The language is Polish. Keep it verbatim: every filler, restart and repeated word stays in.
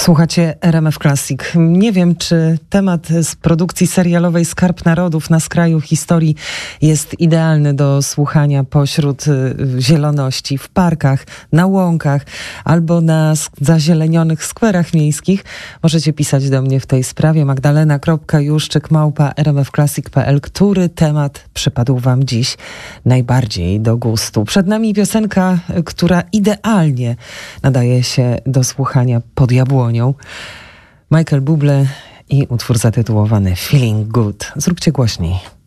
Słuchacie R M F Classic. Nie wiem, czy temat z produkcji serialowej Skarb Narodów na skraju historii jest idealny do słuchania pośród zieloności, w parkach, na łąkach albo na zazielenionych skwerach miejskich. Możecie pisać do mnie w tej sprawie. Magdalena kropka juszczyk małpa r m f classic kropka p l. Który temat przypadł wam dziś najbardziej do gustu? Przed nami piosenka, która idealnie nadaje się do słuchania pod jabłonią. Michael Bublé i utwór zatytułowany Feeling Good. Zróbcie głośniej.